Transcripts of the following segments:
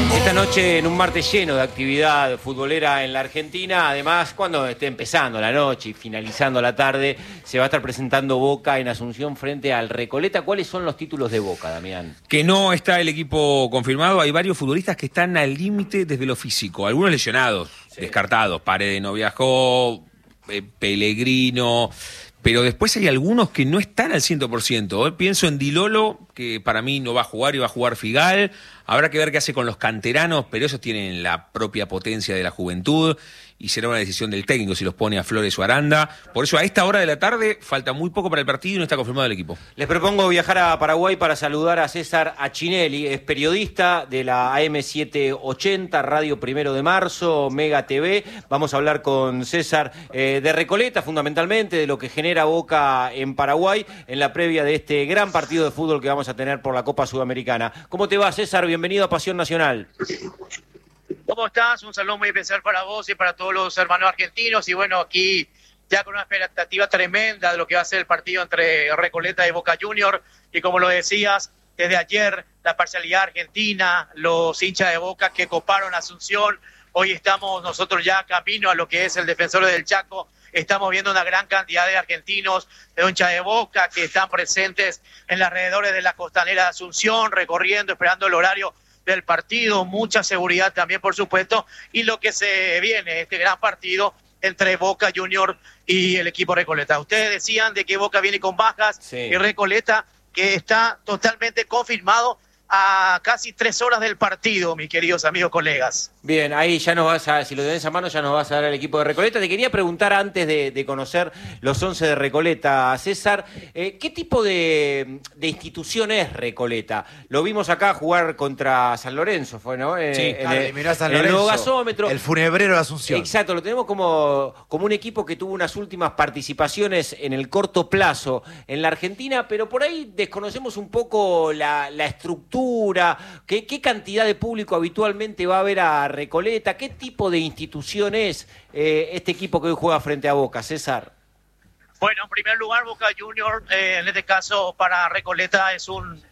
Esta noche, en un martes lleno de actividad futbolera en la Argentina, además, cuando esté empezando la noche y finalizando la tarde, se va a estar presentando Boca en Asunción frente al Recoleta. ¿Cuáles son los títulos de Boca, Damián? Que no está el equipo confirmado. Hay varios futbolistas que están al límite desde lo físico. Algunos lesionados, sí, descartados. Paredes no viajó, Pellegrino. Pero después hay algunos que no están al 100%. Pienso en Di Lolo, que para mí no va a jugar y va a jugar Figal. Habrá que ver qué hace con los canteranos, pero esos tienen la propia potencia de la juventud y será una decisión del técnico si los pone a Flores o Aranda. Por eso a esta hora de la tarde falta muy poco para el partido y no está confirmado el equipo. Les propongo viajar a Paraguay para saludar a César Achinelli. Es periodista de la AM780, Radio 1 de Marzo, Mega TV. Vamos a hablar con César de Recoleta, fundamentalmente, de lo que genera Boca en Paraguay en la previa de este gran partido de fútbol que vamos a tener por la Copa Sudamericana. ¿Cómo te va, César? Bienvenido a Pasión Nacional. ¿Cómo estás? Un saludo muy especial para vos y para todos los hermanos argentinos. Y bueno, aquí ya con una expectativa tremenda de lo que va a ser el partido entre Recoleta y Boca Juniors. Y como lo decías, desde ayer la parcialidad argentina, los hinchas de Boca que coparon Asunción. Hoy estamos nosotros ya camino a lo que es el Defensor del Chaco. Estamos viendo una gran cantidad de argentinos, de hinchas de Boca, que están presentes en los alrededores de la costanera de Asunción, recorriendo, esperando el horario del partido, mucha seguridad también, por supuesto, y lo que se viene, este gran partido entre Boca Juniors y el equipo Recoleta. Ustedes decían de que Boca viene con bajas, sí, y Recoleta que está totalmente confirmado a casi 3 horas del partido, mis queridos amigos colegas. Bien, ahí ya nos vas a, si lo tenés a mano, ya nos vas a dar el equipo de Recoleta. Te quería preguntar antes de conocer los 11 de Recoleta, César, ¿qué tipo de institución es Recoleta? Lo vimos acá jugar contra San Lorenzo, ¿fue, no? Sí, eliminó a San Lorenzo, el nuevo gasómetro. El funebrero de Asunción. Exacto, lo tenemos como un equipo que tuvo unas últimas participaciones en el corto plazo en la Argentina, pero por ahí desconocemos un poco la estructura, qué cantidad de público habitualmente va a haber a Recoleta, qué tipo de institución es este equipo que hoy juega frente a Boca, César. Bueno, en primer lugar, Boca Juniors, en este caso para Recoleta es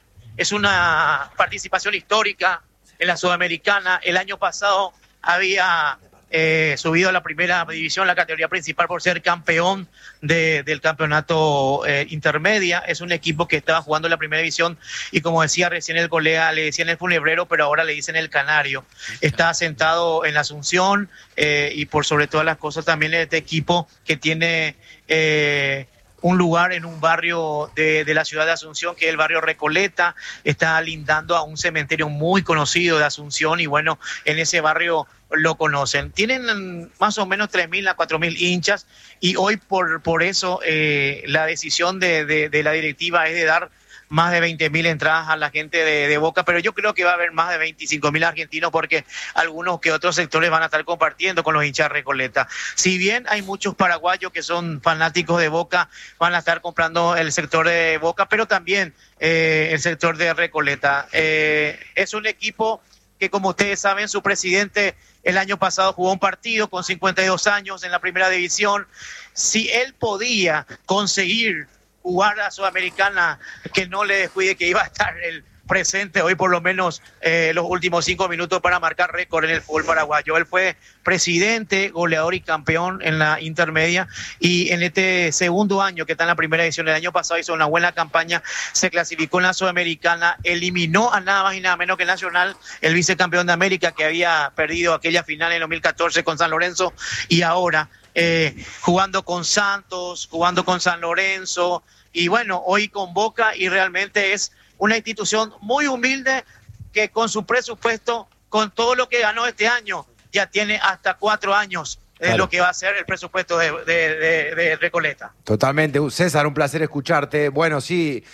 una participación histórica en la Sudamericana. El año pasado había subido a la primera división, la categoría principal, por ser campeón del campeonato intermedia. Es un equipo que estaba jugando en la primera división y, como decía recién el colega, le decían el funebrero, pero ahora le dicen el canario. Está asentado en la Asunción y por sobre todas las cosas también este equipo que tiene un lugar en un barrio de la ciudad de Asunción, que es el barrio Recoleta. Está lindando a un cementerio muy conocido de Asunción y bueno, en ese barrio lo conocen. Tienen más o menos 3.000 a 4.000 hinchas y hoy por eso la decisión de la directiva es de dar más de 20.000 entradas a la gente de Boca, pero yo creo que va a haber más de 25.000 argentinos porque algunos que otros sectores van a estar compartiendo con los hinchas Recoleta. Si bien hay muchos paraguayos que son fanáticos de Boca, van a estar comprando el sector de Boca, pero también el sector de Recoleta. Es un equipo que, como ustedes saben, su presidente el año pasado jugó un partido con 52 años en la primera división. Si él podía conseguir jugar a Sudamericana, que no le descuide que iba a estar el presente hoy por lo menos los últimos 5 minutos para marcar récord en el fútbol paraguayo. Él fue presidente, goleador y campeón en la intermedia y en este segundo año que está en la primera edición, el año pasado hizo una buena campaña, se clasificó en la Sudamericana, eliminó a nada más y nada menos que Nacional, el vicecampeón de América que había perdido aquella final en 2014 con San Lorenzo y ahora jugando con Santos, jugando con San Lorenzo y bueno, hoy con Boca y realmente es una institución muy humilde que con su presupuesto, con todo lo que ganó este año, ya tiene hasta 4 años de lo que va a ser el presupuesto de Recoleta. Totalmente. César, un placer escucharte. Bueno, sí,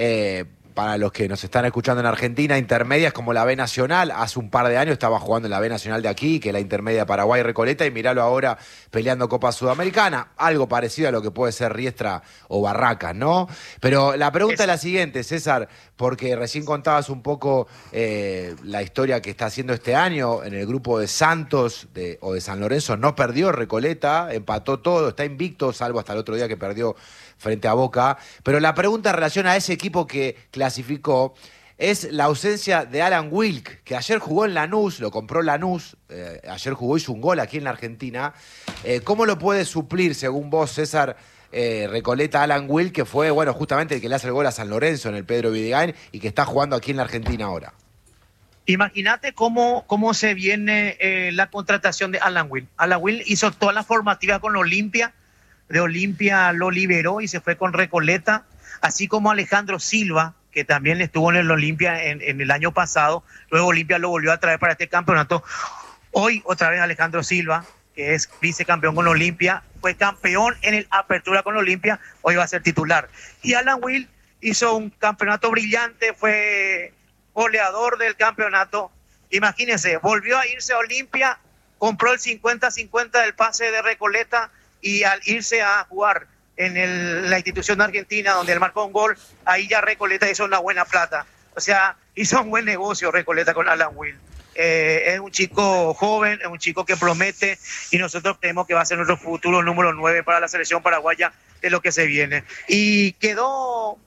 para los que nos están escuchando en Argentina, intermedias como la B Nacional, hace un par de años estaba jugando en la B Nacional de aquí, que es la intermedia Paraguay Recoleta, y miralo ahora peleando Copa Sudamericana, algo parecido a lo que puede ser Riestra o Barracas, ¿no? Pero la pregunta es la siguiente, César, porque recién contabas un poco la historia que está haciendo este año en el grupo de Santos o de San Lorenzo, no perdió Recoleta, empató todo, está invicto, salvo hasta el otro día que perdió frente a Boca, pero la pregunta en relación a ese equipo que clasificó, es la ausencia de Alan Wilk, que ayer jugó en Lanús, lo compró Lanús, ayer jugó, hizo un gol aquí en la Argentina. ¿Cómo lo puede suplir, según vos, César, Recoleta, Alan Wilk, que fue, bueno, justamente el que le hace el gol a San Lorenzo en el Pedro Vidigain y que está jugando aquí en la Argentina ahora? Imagínate cómo se viene la contratación de Alan Will. Alan Will hizo todas las formativas con Olimpia, de Olimpia lo liberó y se fue con Recoleta, así como Alejandro Silva, que también estuvo en el Olimpia en el año pasado, luego Olimpia lo volvió a traer para este campeonato. Hoy otra vez Alejandro Silva, que es vicecampeón con Olimpia, fue campeón en el Apertura con Olimpia, hoy va a ser titular. Y Alan Will hizo un campeonato brillante, fue goleador del campeonato. Imagínense, volvió a irse a Olimpia, compró el 50-50 del pase de Recoleta y al irse a jugar en la institución argentina donde él marcó un gol, ahí ya Recoleta hizo una buena plata. O sea, hizo un buen negocio Recoleta con Alan Will. Es un chico joven, es un chico que promete y nosotros creemos que va a ser nuestro futuro número 9 para la selección paraguaya de lo que se viene. Y quedó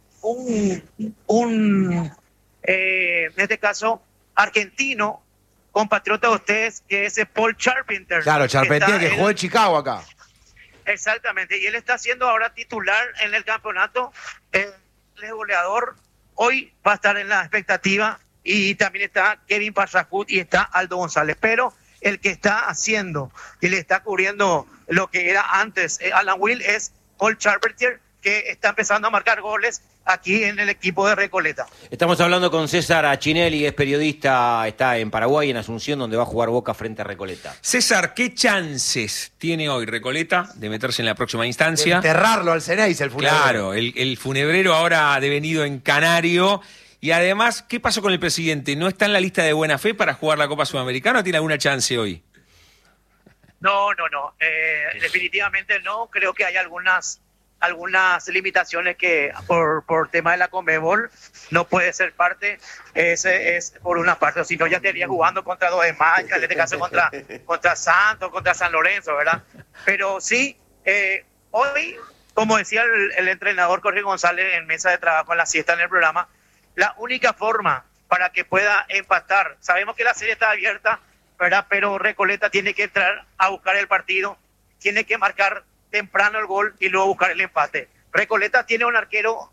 en este caso, argentino, compatriota de ustedes, que es Paul Charpentier. Claro, Charpentier, que jugó en Chicago acá. Exactamente, y él está siendo ahora titular en el campeonato, él es goleador, hoy va a estar en la expectativa, y también está Kevin Parracut y está Aldo González, pero el que está haciendo y le está cubriendo lo que era antes Alan Will es Paul Charpentier, que está empezando a marcar goles aquí en el equipo de Recoleta. Estamos hablando con César Achinelli, es periodista, está en Paraguay, en Asunción, donde va a jugar Boca frente a Recoleta. César, ¿qué chances tiene hoy Recoleta de meterse en la próxima instancia? De enterrarlo al Ceneice, el funebrero. Claro, el funebrero ahora devenido en canario. Y además, ¿qué pasó con el presidente? ¿No está en la lista de buena fe para jugar la Copa Sudamericana o tiene alguna chance hoy? No. Definitivamente no. Creo que hay algunas limitaciones que por tema de la Conmebol no puede ser parte. Ese es por una parte, si no ya estaría jugando contra 2 de Mayo, en este caso contra Santos, contra San Lorenzo, ¿verdad? Pero sí, hoy, como decía el entrenador Jorge González en mesa de trabajo en la siesta en el programa, la única forma para que pueda empatar, sabemos que la serie está abierta, ¿verdad? Pero Recoleta tiene que entrar a buscar el partido, tiene que marcar temprano el gol y luego buscar el empate. Recoleta tiene un arquero.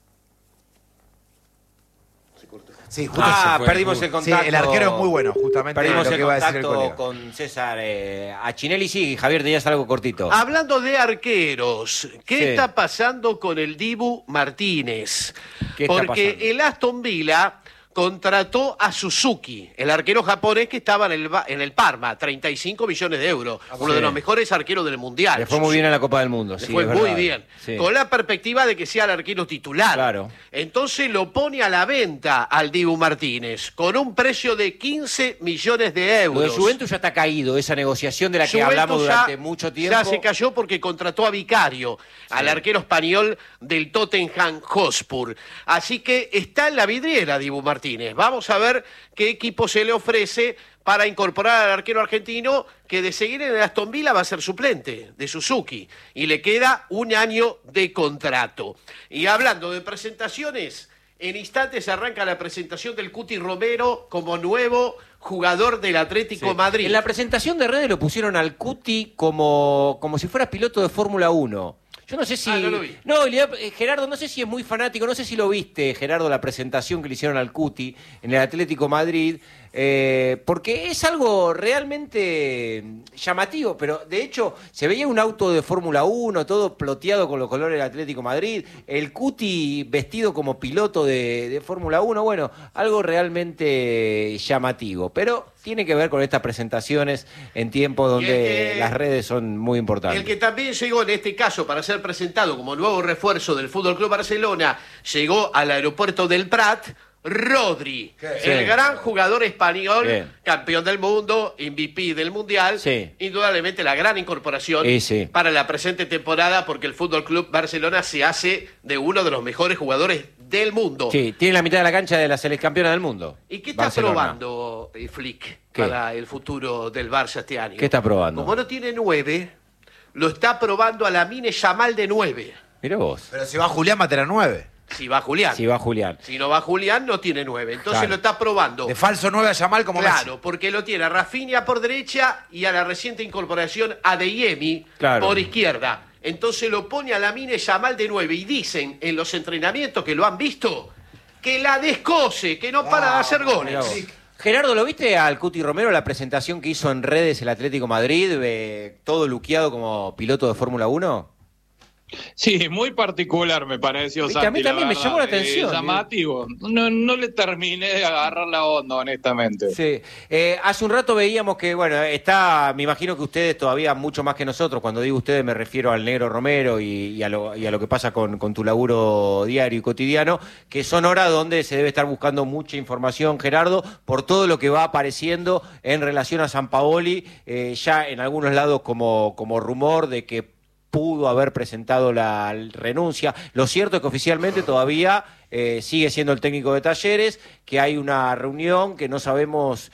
Sí, justo perdimos el contacto. Sí, el arquero es muy bueno, justamente. Perdimos lo el que iba a decir el contacto colega. con César Achinelli. Sí, Javier, tenías algo cortito. Hablando de arqueros, ¿qué Sí. está pasando con el Dibu Martínez? ¿Qué está Porque pasando? el Aston Villa contrató a Suzuki, el arquero japonés que estaba en el Parma, 35 millones de euros, uno de los mejores arqueros del Mundial. Le fue muy bien en la Copa del Mundo. Le Sí, fue es muy verdad. bien, Sí. con la perspectiva de que sea el arquero titular. Claro. Entonces lo pone a la venta al Dibu Martínez, con un precio de 15 millones de Lo euros. de Juventus ya está caído, esa negociación de la que Juventus hablamos durante ya- mucho tiempo. Ya se cayó porque contrató a Vicario, al arquero español del Tottenham Hotspur. Así que está en la vidriera Dibu Martínez. Vamos a ver qué equipo se le ofrece para incorporar al arquero argentino, que de seguir en el Aston Villa va a ser suplente de Suzuki. Y le queda un año de contrato. Y hablando de presentaciones, en instantes arranca la presentación del Cuti Romero como nuevo jugador del Atlético Sí. Madrid. En la presentación de redes lo pusieron al Cuti como si fuera piloto de Fórmula 1. Yo no sé si... no lo vi. No, Gerardo, no sé si es muy fanático, no sé si lo viste, Gerardo, la presentación que le hicieron al Cuti en el Atlético Madrid, porque es algo realmente llamativo, pero de hecho se veía un auto de Fórmula 1, todo ploteado con los colores del Atlético Madrid, el Cuti vestido como piloto de Fórmula 1, bueno, algo realmente llamativo, pero tiene que ver con estas presentaciones en tiempos donde las redes son muy importantes. El que también llegó en este caso para ser presentado como nuevo refuerzo del Fútbol Club Barcelona, llegó al aeropuerto del Prat, Rodri, el Sí. gran jugador español, Bien. campeón del mundo, MVP del Mundial, Sí. indudablemente la gran incorporación Sí. para la presente temporada, porque el Fútbol Club Barcelona se hace de uno de los mejores jugadores del mundo. Sí, tiene la mitad de la cancha de la campeona del mundo. ¿Y qué está Barcelona. probando Flick ¿Qué? para el futuro del Barça este año? ¿Qué está probando? Como no tiene 9, lo está probando a la Mine Yamal de 9. Mira vos. Pero si va Julián va a tener 9. Si va Julián. Si va Julián. Si no va Julián, no tiene 9. Entonces Claro. lo está probando. De falso 9 a Yamal como Claro, Messi. porque lo tiene a Rafinha por derecha y a la reciente incorporación a Adeyemi Claro. por izquierda. Entonces lo pone a Lamine Yamal de 9 y dicen en los entrenamientos que lo han visto que la descose, que no para de hacer Mirá goles. vos. Gerardo, ¿lo viste al Cuti Romero la presentación que hizo en redes el Atlético Madrid, todo luqueado como piloto de Fórmula 1? Sí, muy particular me pareció, Viste, Santi, a mí también la me llamó la verdad. atención. Llamativo. No le terminé de agarrar la onda, honestamente. Sí. Hace un rato veíamos que, bueno, me imagino que ustedes todavía mucho más que nosotros, cuando digo ustedes me refiero al Negro Romero y a lo que pasa con tu laburo diario y cotidiano, que son horas donde se debe estar buscando mucha información, Gerardo, por todo lo que va apareciendo en relación a Sampaoli, ya en algunos lados como rumor de que pudo haber presentado la renuncia. Lo cierto es que oficialmente todavía sigue siendo el técnico de Talleres, que hay una reunión que no sabemos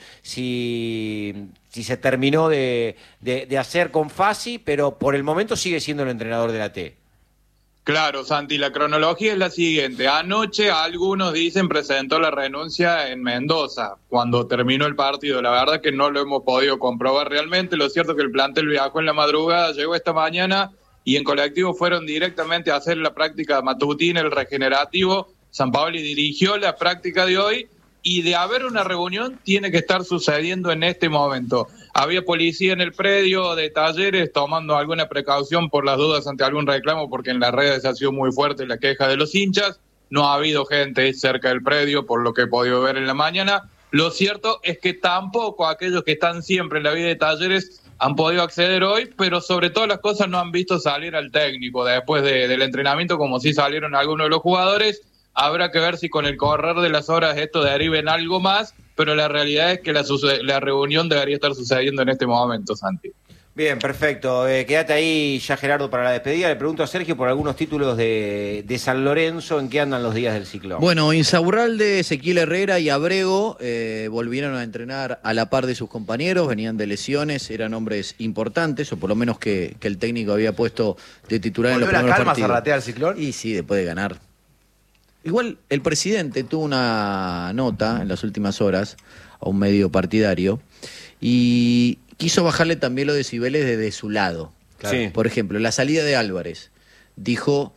si se terminó de hacer con Fassi, pero por el momento sigue siendo el entrenador de la T. Claro, Santi, la cronología es la siguiente. Anoche, algunos dicen, presentó la renuncia en Mendoza, cuando terminó el partido. La verdad que no lo hemos podido comprobar realmente. Lo cierto es que el plantel viajó en la madrugada, llegó esta mañana y en colectivo fueron directamente a hacer la práctica matutina, el regenerativo. Sampaoli dirigió la práctica de hoy y de haber una reunión tiene que estar sucediendo en este momento. Había policía en el predio de Talleres tomando alguna precaución por las dudas ante algún reclamo, porque en las redes ha sido muy fuerte la queja de los hinchas. No ha habido gente cerca del predio, por lo que he podido ver en la mañana. Lo cierto es que tampoco aquellos que están siempre en la vida de Talleres han podido acceder hoy, pero sobre todas las cosas no han visto salir al técnico después del entrenamiento, como sí salieron algunos de los jugadores. Habrá que ver si con el correr de las horas esto derive en algo más, pero la realidad es que la reunión debería estar sucediendo en este momento, Santi. Bien, perfecto. Quédate ahí ya, Gerardo, para la despedida. Le pregunto a Sergio por algunos títulos de San Lorenzo. ¿En qué andan los días del Ciclón? Bueno, Insaurralde, Ezequiel Herrera y Abrego volvieron a entrenar a la par de sus compañeros, venían de lesiones, eran hombres importantes, o por lo menos que el técnico había puesto de titular en los primeros calma, partidos. Zarratea al Ciclón? Y sí, después de ganar. Igual el presidente tuvo una nota en las últimas horas a un medio partidario y quiso bajarle también los decibeles desde su lado. Claro. Sí. Por ejemplo, la salida de Álvarez. Dijo,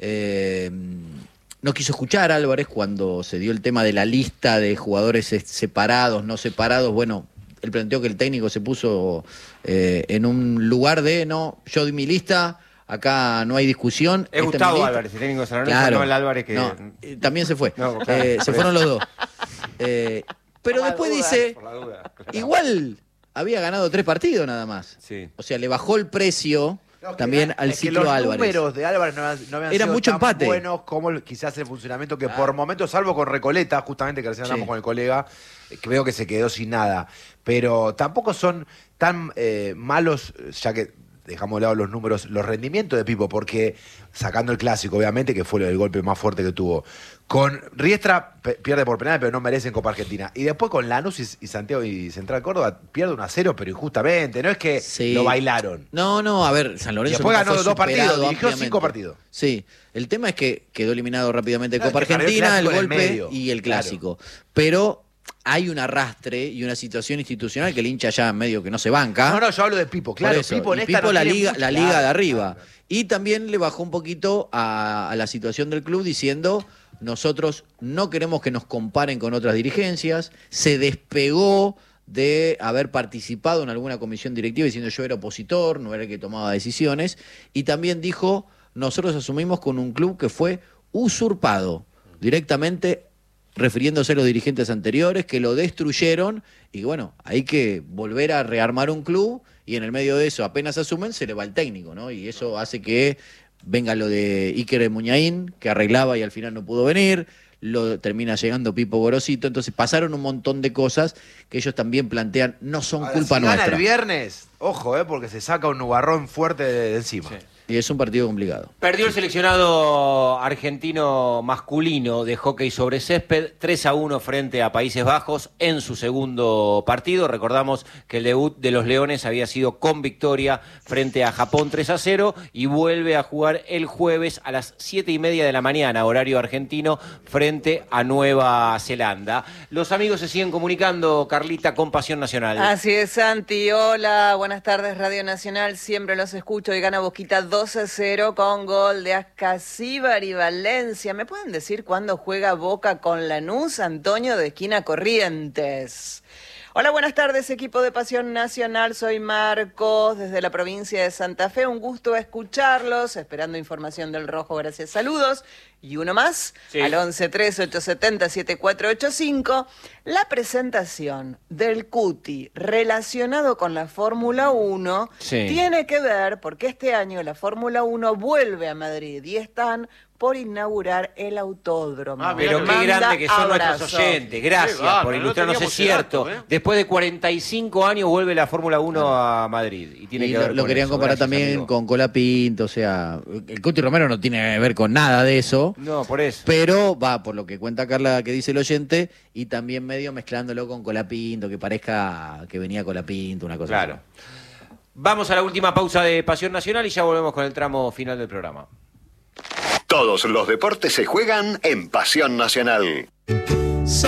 no quiso escuchar a Álvarez cuando se dio el tema de la lista de jugadores separados, no separados. Bueno, él planteó que el técnico se puso en un lugar de, no, yo di mi lista, acá no hay discusión. Es Gustavo Álvarez, el técnico de San Lorenzo, claro, no el Álvarez que... No, también se fue. No, claro, se fueron los dos. Pero después dice, Por la duda, claro. igual había ganado 3 partidos nada más. Sí. O sea, le bajó el precio también al ciclo Álvarez. Los números de Álvarez no habían Era sido mucho tan empate. buenos como quizás el funcionamiento que por momentos, salvo con Recoleta, justamente que recién hablamos Sí. con el colega, que veo que se quedó sin nada. Pero tampoco son tan malos, ya que dejamos de lado los números, los rendimientos de Pipo, porque sacando el clásico, obviamente, que fue el golpe más fuerte que tuvo. Con Riestra pierde por penal, pero no merece en Copa Argentina. Y después con Lanús y Santiago y Central Córdoba pierde 1-0, pero injustamente. No es que Sí. lo bailaron. No, a ver, San Lorenzo Y después nunca ganó fue 2 partidos, superado dirigió 5 ampliamente. partidos. Sí, el tema es que quedó eliminado rápidamente de No, Copa es que perdió el Argentina, el clásico en el golpe medio. y el Claro. clásico. Pero hay un arrastre y una situación institucional que el hincha ya medio que no se banca. No, yo hablo de Pipo, Por claro. eso. Pipo en Y esta Pipo no la tiene liga, mucho- la liga claro, de arriba. claro. Y también le bajó un poquito a la situación del club diciendo, nosotros no queremos que nos comparen con otras dirigencias. Se despegó de haber participado en alguna comisión directiva diciendo yo era opositor, no era el que tomaba decisiones. Y también dijo, nosotros asumimos con un club que fue usurpado directamente, refiriéndose a los dirigentes anteriores que lo destruyeron y que, bueno, hay que volver a rearmar un club y en el medio de eso apenas asumen se le va el técnico, ¿no? Y eso hace que venga lo de Iker Muñain, que arreglaba y al final no pudo venir, lo termina llegando Pipo Gorosito, entonces pasaron un montón de cosas que ellos también plantean, no son Ahora, culpa si gana nuestra. el viernes, ojo, porque se saca un nubarrón fuerte de encima. Sí. Y es un partido complicado. Perdió el seleccionado argentino masculino de hockey sobre césped 3-1 frente a Países Bajos en su segundo partido. Recordamos que el debut de los Leones había sido con victoria frente a Japón 3-0 y vuelve a jugar el jueves a las 7:30 de la mañana, horario argentino, frente a Nueva Zelanda. Los amigos se siguen comunicando, Carlita, con Pasión Nacional. Así es, Santi. Hola, buenas tardes, Radio Nacional. Siempre los escucho y gana Boquita 2-0 con gol de Ascasíbar y Valencia. ¿Me pueden decir cuándo juega Boca con Lanús? Antonio de Esquina Corrientes. Hola, buenas tardes, equipo de Pasión Nacional. Soy Marcos, desde la provincia de Santa Fe. Un gusto escucharlos, esperando información del Rojo. Gracias, saludos. Y uno más, sí, al 11-3-870-7485. La presentación del Cuti relacionado con la Fórmula 1 sí, tiene que ver porque este año la Fórmula 1 vuelve a Madrid y están por inaugurar el autódromo. Pero qué grande que son nuestros oyentes. Gracias por ilustrarnos. Es cierto. Después de 45 años vuelve la Fórmula 1 a Madrid. Y tiene que ver lo querían eso. comparar Gracias, también amigo. con Colapinto. O sea, el Cuti Romero no tiene que ver con nada de eso. No, por eso. Pero va por lo que cuenta Carla, que dice el oyente, y también medio mezclándolo con Colapinto, que parezca que venía Colapinto, una cosa claro. así. Vamos a la última pausa de Pasión Nacional y ya volvemos con el tramo final del programa. Todos los deportes se juegan en Pasión Nacional.